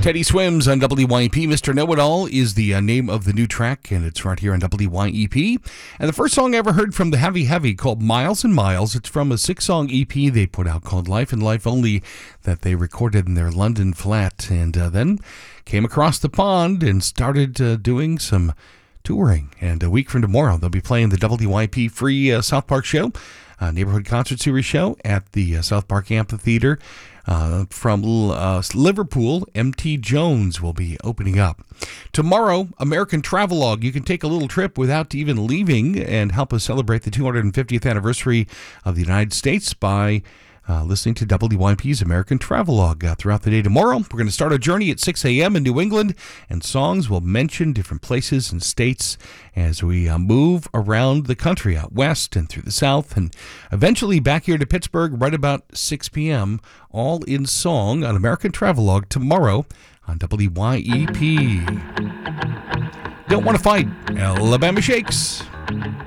Teddy Swims on WYEP. Mr. Know-It-All is the name of the new track, and it's right here on WYEP. And the first song I ever heard from the Heavy Heavy called Miles and Miles. It's from a 6-song EP they put out called Life and Life Only that they recorded in their London flat, and then came across the pond and started doing some touring. And a week from tomorrow, they'll be playing the WYEP free South Park show, neighborhood concert series show at the South Park Amphitheater. From Liverpool, MT Jones will be opening up. Tomorrow, American Travelogue. You can take a little trip without even leaving and help us celebrate the 250th anniversary of the United States by listening to WYEP's American Travelogue throughout the day tomorrow. We're going to start a journey at 6 a.m. in New England, and songs will mention different places and states as we move around the country, out west and through the south, and eventually back here to Pittsburgh right about 6 p.m., all in song on American Travelogue tomorrow on WYEP. Don't want to fight, Alabama Shakes.